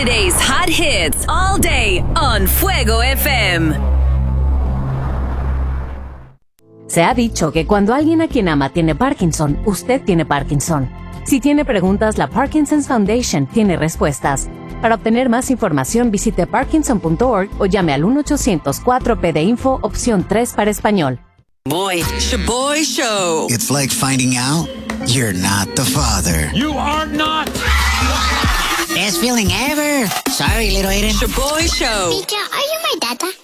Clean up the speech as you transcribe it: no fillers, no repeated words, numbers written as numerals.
Today's hot hits all day on Fuego FM. Se ha dicho que cuando alguien a quien ama tiene Parkinson, usted tiene Parkinson. Si tiene preguntas, la Parkinson's Foundation tiene respuestas. Para obtener más información, visite parkinson.org o llame al 1-800-4PD-INFO, opción 3 para español. Boy, Shaboy Show. It's like finding out you're not the father. You are not. Best feeling ever. Sorry, little Aiden. Shaboy Show. Teacher, are you my data?